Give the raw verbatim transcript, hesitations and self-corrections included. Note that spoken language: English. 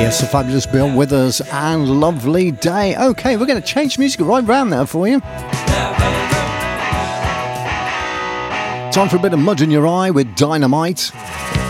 Yes, the fabulous Bill Withers and Lovely Day. Okay, we're going to change music right round there for you. Time for a bit of Mud in Your Eye with Dynamite.